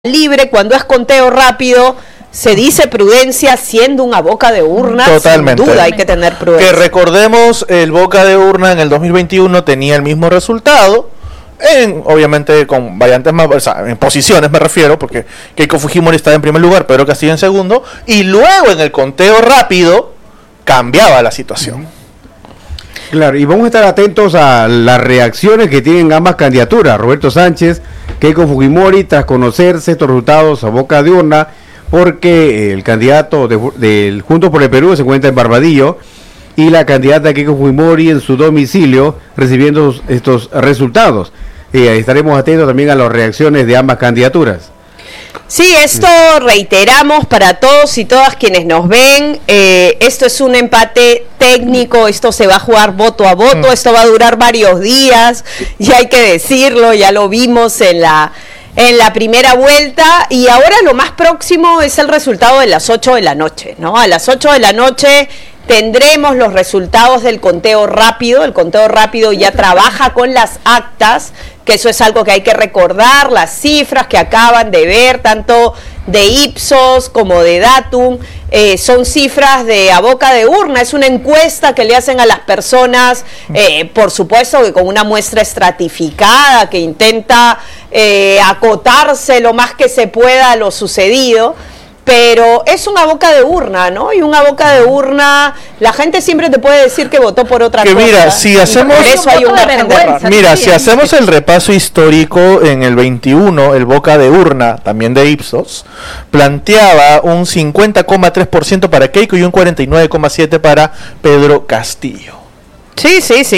libre, cuando es conteo rápido, se dice prudencia, siendo una boca de urna. Totalmente. Sin duda hay que tener prudencia. Que recordemos, el boca de urna en el 2021 tenía el mismo resultado, obviamente con variantes más, o sea, en posiciones me refiero, porque Keiko Fujimori estaba en primer lugar, Pedro Castillo en segundo, y luego en el conteo rápido cambiaba la situación. Claro, y vamos a estar atentos a las reacciones que tienen ambas candidaturas, Roberto Sánchez, Keiko Fujimori, tras conocerse estos resultados a boca de urna, porque el candidato del Juntos por el Perú se encuentra en Barbadillo y la candidata Keiko Fujimori en su domicilio recibiendo estos resultados. Estaremos atentos también a las reacciones de ambas candidaturas. Sí, esto reiteramos para todos y todas quienes nos ven, esto es un empate técnico, esto se va a jugar voto a voto, esto va a durar varios días, y hay que decirlo, ya lo vimos en la primera vuelta, y ahora lo más próximo es el resultado de las 8 de la noche, ¿no? A las 8 de la noche tendremos los resultados del conteo rápido. El conteo rápido ya trabaja con las actas, que eso es algo que hay que recordar, las cifras que acaban de ver, tanto de Ipsos como de Datum, son cifras de a boca de urna, es una encuesta que le hacen a las personas, por supuesto que con una muestra estratificada que intenta acotarse lo más que se pueda a lo sucedido. Pero es una boca de urna, ¿no? Y una boca de urna, la gente siempre te puede decir que votó por otra cosa. Mira, si hacemos, por eso hay un margen de error. Mira, si hacemos el repaso histórico, en el 21, el boca de urna, también de Ipsos, planteaba un 50,3% para Keiko y un 49,7% para Pedro Castillo. Sí,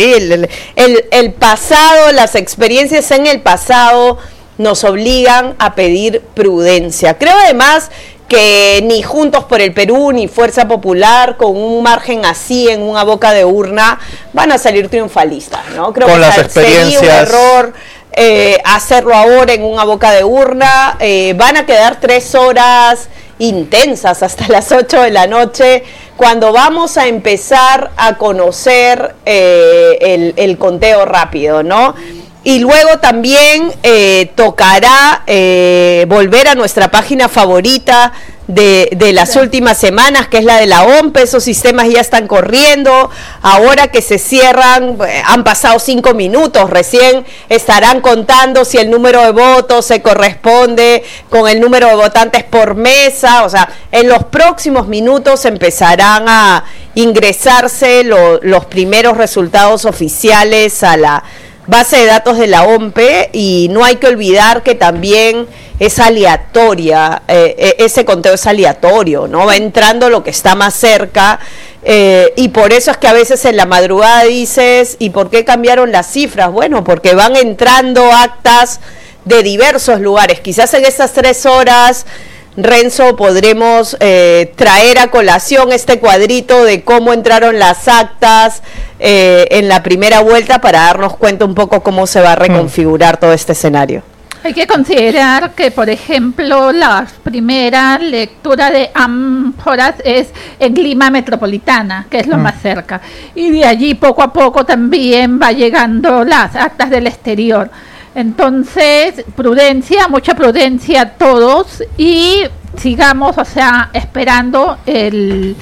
el pasado, las experiencias en el pasado nos obligan a pedir prudencia. Creo además que ni Juntos por el Perú ni Fuerza Popular con un margen así en una boca de urna van a salir triunfalistas, ¿no? Creo con que las experiencias, sería un error hacerlo ahora en una boca de urna. Van a quedar 3 horas intensas hasta las 8 de la noche cuando vamos a empezar a conocer el conteo rápido, ¿no? Y luego también tocará volver a nuestra página favorita de las últimas semanas, que es la de la OMP. Esos sistemas ya están corriendo. Ahora que se cierran, han pasado 5 minutos, recién estarán contando si el número de votos se corresponde con el número de votantes por mesa. O sea, en los próximos minutos empezarán a ingresarse los primeros resultados oficiales a la base de datos de la OMP, y no hay que olvidar que también es aleatoria, ese conteo es aleatorio, ¿no? Va entrando lo que está más cerca, y por eso es que a veces en la madrugada dices, ¿y por qué cambiaron las cifras? Bueno, porque van entrando actas de diversos lugares. Quizás en estas 3 horas, Renzo, podremos traer a colación este cuadrito de cómo entraron las actas en la primera vuelta para darnos cuenta un poco cómo se va a reconfigurar todo este escenario. Hay que considerar que, por ejemplo, la primera lectura de ánforas es en Lima Metropolitana, que es lo más cerca, y de allí poco a poco también va llegando las actas del exterior. Entonces, prudencia, mucha prudencia a todos, y sigamos, o sea, esperando el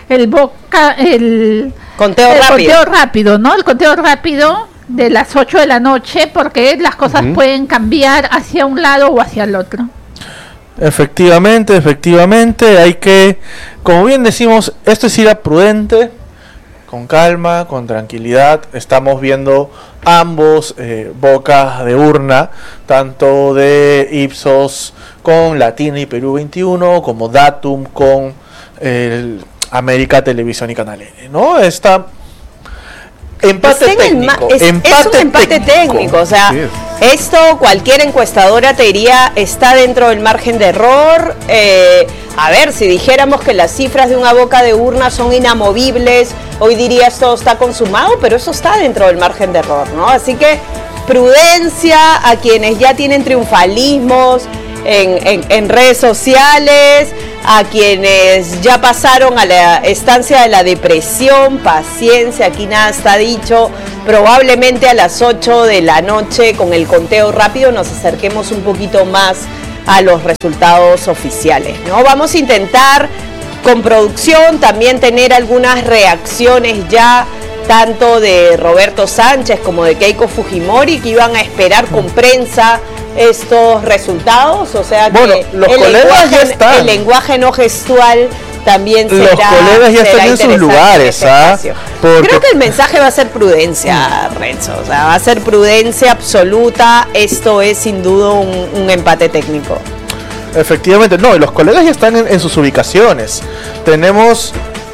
conteo rápido, ¿no? El conteo rápido de las 8 de la noche, porque las cosas pueden cambiar hacia un lado o hacia el otro. Efectivamente, hay que, como bien decimos, esto es ir a prudente, con calma, con tranquilidad. Estamos viendo ambos bocas de urna, tanto de Ipsos con Latina y Perú 21, como Datum con América Televisión y Canal N, ¿no? Está empate técnico. Es un empate técnico, o sea, esto cualquier encuestadora te diría está dentro del margen de error. A ver, si dijéramos que las cifras de una boca de urna son inamovibles, hoy dirías todo está consumado, pero eso está dentro del margen de error, ¿no? Así que prudencia a quienes ya tienen triunfalismos en redes sociales, a quienes ya pasaron a la estancia de la depresión, paciencia, aquí nada está dicho. Probablemente a las 8 de la noche con el conteo rápido nos acerquemos un poquito más a los resultados oficiales, ¿no? Vamos a intentar con producción también tener algunas reacciones ya tanto de Roberto Sánchez como de Keiko Fujimori, que iban a esperar con prensa estos resultados, o sea que bueno, los colegas ya están. El lenguaje no gestual también será. Los colegas ya están en sus lugares, Creo que el mensaje va a ser prudencia, Renzo, o sea, va a ser prudencia absoluta. Esto es sin duda un empate técnico. Efectivamente, no, y los colegas ya están en sus ubicaciones. Tenemos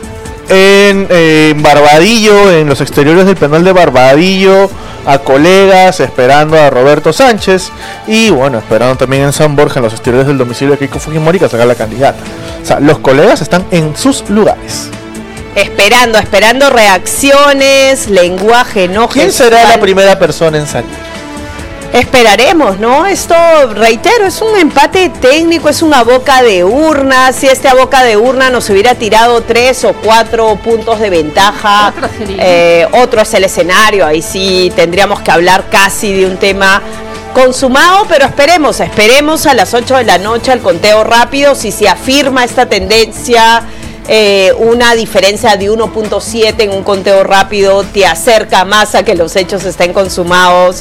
en Barbadillo, en los exteriores del penal de Barbadillo, a colegas esperando a Roberto Sánchez, y bueno, esperando también en San Borja, en los exteriores del domicilio de Keiko Fujimori, que saca la candidata. O sea, los colegas están en sus lugares. Esperando reacciones, lenguaje no ¿Quién gestual. será la primera persona en salir? Esperaremos, ¿no? Esto, reitero, es un empate técnico, es una boca de urna. Si esta boca de urna nos hubiera tirado 3 o 4 puntos de ventaja, otro es el escenario. Ahí sí tendríamos que hablar casi de un tema consumado, pero esperemos a las 8 de la noche al conteo rápido. Si se afirma esta tendencia, una diferencia de 1.7 en un conteo rápido te acerca más a que los hechos estén consumados.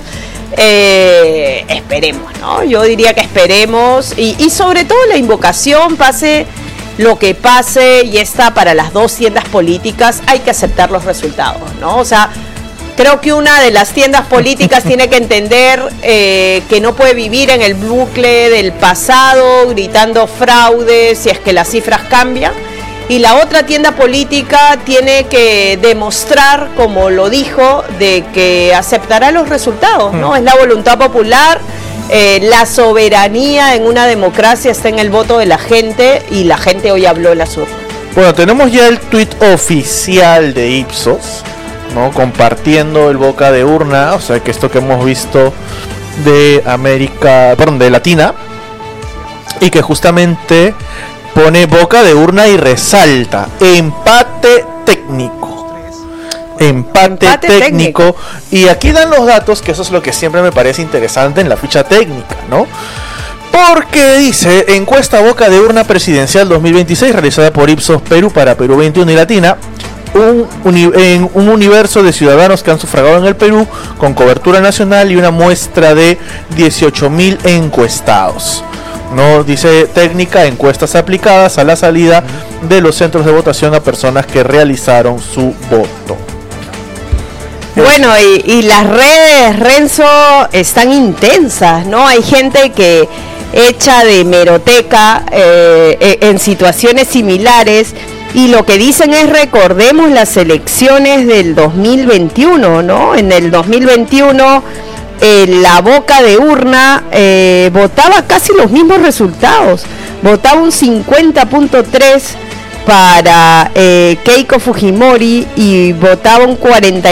Esperemos, ¿no? Yo diría que esperemos y sobre todo la invocación, pase lo que pase, y está para las dos tiendas políticas, hay que aceptar los resultados, ¿no? O sea, creo que una de las tiendas políticas tiene que entender que no puede vivir en el bucle del pasado gritando fraude si es que las cifras cambian. Y la otra tienda política tiene que demostrar, como lo dijo, de que aceptará los resultados, ¿no? Es la voluntad popular, la soberanía en una democracia está en el voto de la gente, y la gente hoy habló en las urnas. Bueno, tenemos ya el tuit oficial de Ipsos, ¿no? Compartiendo el boca de urna, o sea que esto que hemos visto de de Latina, y que justamente pone boca de urna y resalta empate técnico. Empate técnico. Y aquí dan los datos, que eso es lo que siempre me parece interesante en la ficha técnica, ¿no? Porque dice, encuesta boca de urna presidencial 2026 realizada por Ipsos Perú para Perú 21 y Latina, en un universo de ciudadanos que han sufragado en el Perú con cobertura nacional y una muestra de 18.000 encuestados. No dice técnica, encuestas aplicadas a la salida de los centros de votación a personas que realizaron su voto. Bueno, y las redes, Renzo, están intensas, ¿no? Hay gente que echa de hemeroteca en situaciones similares, y lo que dicen es: recordemos las elecciones del 2021, ¿no? En el 2021 la boca de urna votaba casi los mismos resultados, votaba un 50.3 para Keiko Fujimori y votaba un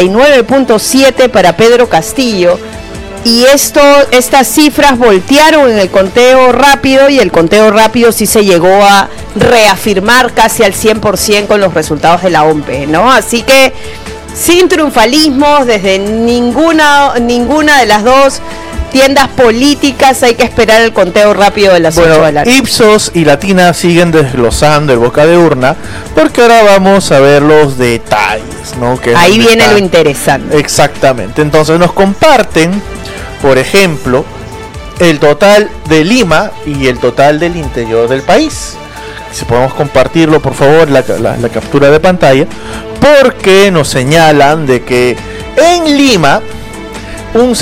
49.7 para Pedro Castillo, y estas cifras voltearon en el conteo rápido, y el conteo rápido sí se llegó a reafirmar casi al 100% con los resultados de la OMPE, ¿no? Así que sin triunfalismos desde ninguna de las dos tiendas políticas, hay que esperar el conteo rápido de las 8 de la noche. Ipsos y Latina siguen desglosando el boca de urna, porque ahora vamos a ver los detalles, ¿no? Que ahí viene lo interesante. Exactamente, entonces nos comparten, por ejemplo, el total de Lima y el total del interior del país. Si podemos compartirlo, por favor, la captura de pantalla, porque nos señalan de que en Lima un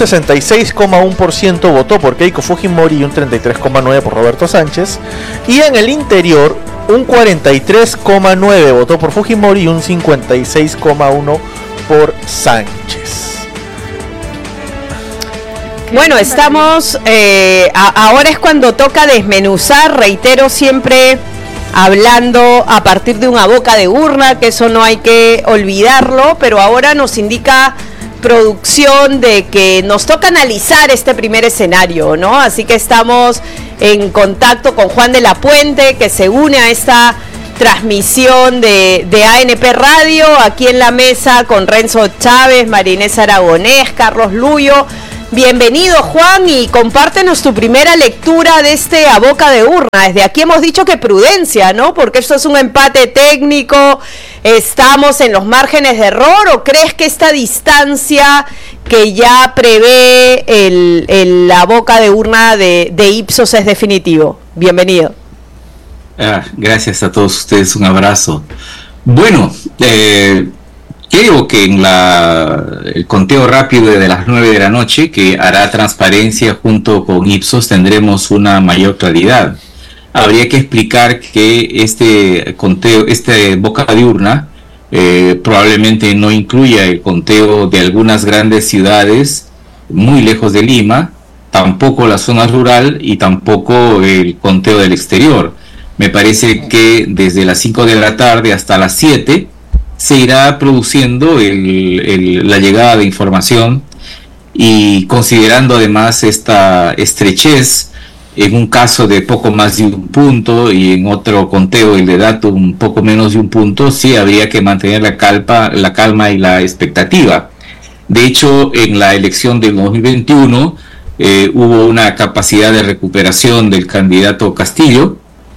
66,1% votó por Keiko Fujimori y un 33,9% por Roberto Sánchez, y en el interior un 43,9% votó por Fujimori y un 56,1% por Sánchez. Bueno, estamos, ahora es cuando toca desmenuzar, reitero, siempre hablando a partir de una boca de urna, que eso no hay que olvidarlo, pero ahora nos indica producción de que nos toca analizar este primer escenario, ¿no? Así que estamos en contacto con Juan de la Puente, que se une a esta transmisión de ANP Radio, aquí en la mesa con Renzo Chávez, María Inés Aragonés, Carlos Luyo. Bienvenido, Juan, y compártenos tu primera lectura de este a boca de urna. Desde aquí hemos dicho que prudencia, ¿no? Porque esto es un empate técnico, estamos en los márgenes de error, ¿o crees que esta distancia que ya prevé la boca de urna de Ipsos es definitivo? Bienvenido. Gracias a todos ustedes, un abrazo. Bueno, creo que en el conteo rápido de las 9 de la noche, que hará transparencia junto con Ipsos, tendremos una mayor claridad. Habría que explicar que este conteo, boca de urna, probablemente no incluya el conteo de algunas grandes ciudades muy lejos de Lima, tampoco la zona rural y tampoco el conteo del exterior. Me parece que desde las 5 de la tarde hasta las 7 se irá produciendo la llegada de información, y considerando además esta estrechez, en un caso de poco más de un punto y en otro conteo, el de dato, un poco menos de un punto, sí habría que mantener la calma y la expectativa. De hecho, en la elección del 2021 hubo una capacidad de recuperación del candidato Castillo.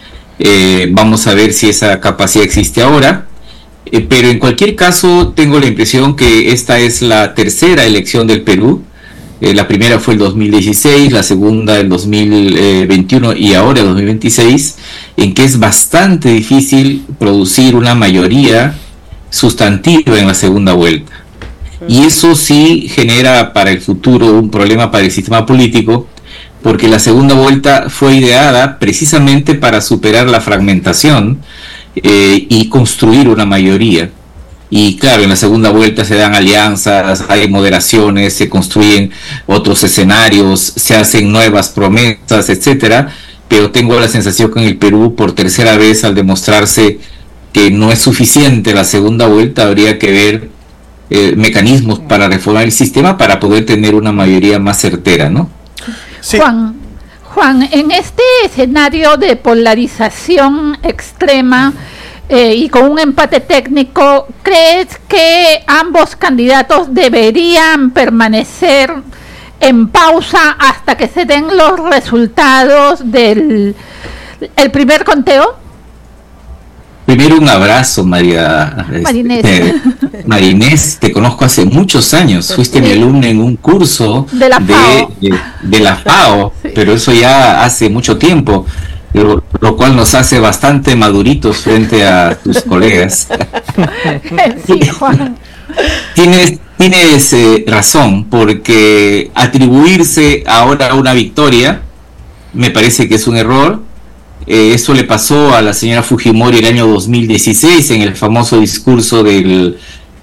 Vamos a ver si esa capacidad existe ahora. Pero en cualquier caso tengo la impresión que esta es la tercera elección del Perú. La primera fue el 2016, la segunda el 2021 y ahora el 2026, en que es bastante difícil producir una mayoría sustantiva en la segunda vuelta. Y eso sí genera para el futuro un problema para el sistema político, porque la segunda vuelta fue ideada precisamente para superar la fragmentación y construir una mayoría. Y claro, en la segunda vuelta se dan alianzas, hay moderaciones, se construyen otros escenarios, se hacen nuevas promesas, etcétera. Pero tengo la sensación que en el Perú, por tercera vez, al demostrarse que no es suficiente la segunda vuelta, habría que ver mecanismos para reformar el sistema para poder tener una mayoría más certera, ¿no? Sí. Juan, en este escenario de polarización extrema y con un empate técnico, ¿crees que ambos candidatos deberían permanecer en pausa hasta que se den los resultados del primer conteo? Primero un abrazo, Marinés. Marinés, te conozco hace muchos años, fuiste mi alumna en un curso de la FAO, de la FAO, sí. Pero eso ya hace mucho tiempo, lo cual nos hace bastante maduritos frente a tus colegas. Sí, Juan. Tienes razón, porque atribuirse ahora a una victoria me parece que es un error. Eso le pasó a la señora Fujimori el año 2016 en el famoso discurso del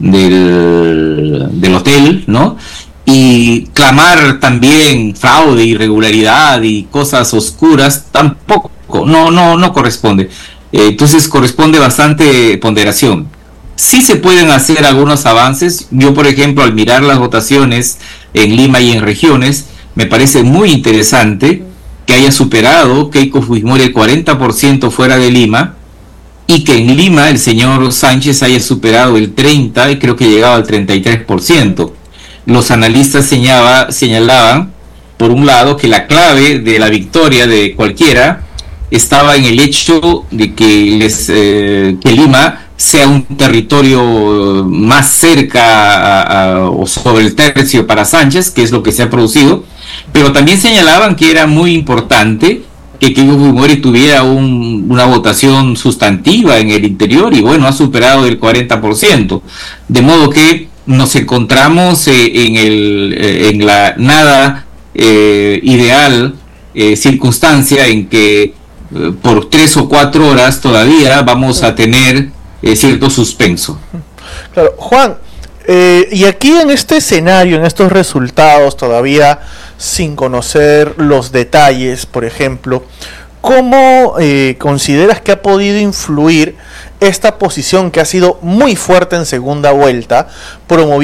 hotel, ¿no? Y clamar también fraude, irregularidad y cosas oscuras tampoco, no corresponde. Entonces corresponde bastante ponderación. Sí se pueden hacer algunos avances. Yo, por ejemplo, al mirar las votaciones en Lima y en regiones, me parece muy interesante que haya superado Keiko Fujimori el 40% fuera de Lima, y que en Lima el señor Sánchez haya superado el 30% y creo que llegaba al 33%. Los analistas señalaban, por un lado, que la clave de la victoria de cualquiera estaba en el hecho de que Lima sea un territorio más cerca o sobre el tercio para Sánchez, que es lo que se ha producido. Pero también señalaban que era muy importante que Keiko Fujimori tuviera una votación sustantiva en el interior, y bueno, ha superado el 40%. De modo que nos encontramos en la nada ideal circunstancia en que por 3 o 4 horas todavía vamos a tener cierto suspenso. Claro, Juan, y aquí en este escenario, en estos resultados, todavía sin conocer los detalles, por ejemplo, ¿cómo consideras que ha podido influir esta posición que ha sido muy fuerte en segunda vuelta, promoviendo